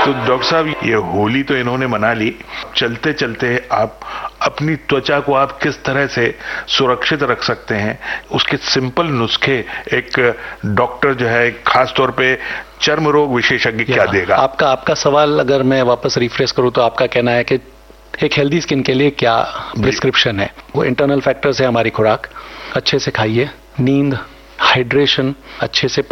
तो डॉक्टर साहब, ये होली तो इन्होंने मना ली, चलते चलते आप अपनी त्वचा को आप किस तरह से सुरक्षित रख सकते हैं, उसके सिंपल नुस्खे एक डॉक्टर जो है खास तौर पे चर्म रोग विशेषज्ञ क्या देगा? आपका सवाल अगर मैं वापस रिफ्रेश करूं तो आपका कहना है कि एक हेल्दी स्किन के लिए क्या प्रिस्क्रिप्शन है? वो इंटरनल फैक्टर्स है हमारी खुराक, अच्छे से खाइए, नींद, हाइड्रेशन, अच्छे से